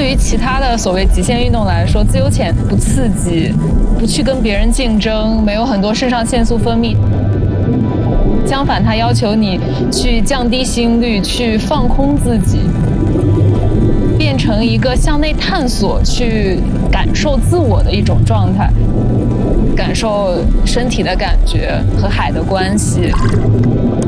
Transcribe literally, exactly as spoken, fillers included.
于其他的所谓极限运动来说，自由潜不刺激，不去跟别人竞争，没有很多肾上腺素分泌。相反，它要求你去降低心率，去放空自己，变成一个向内探索、去感受自我的一种状态，感受身体的感觉和海的关系。